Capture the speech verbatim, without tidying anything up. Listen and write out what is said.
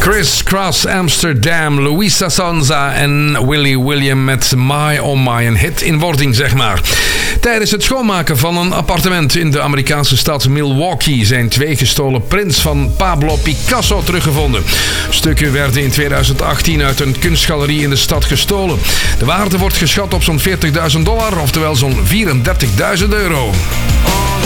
Criss Cross Amsterdam, Louisa Sonza en Willie William met My Oh My, een hit in wording zeg maar. Tijdens het schoonmaken van een appartement in de Amerikaanse stad Milwaukee zijn twee gestolen prints van Pablo Picasso teruggevonden. Stukken werden in tweeduizend achttien uit een kunstgalerie in de stad gestolen. De waarde wordt geschat op zo'n veertigduizend dollar, oftewel zo'n vierendertigduizend euro.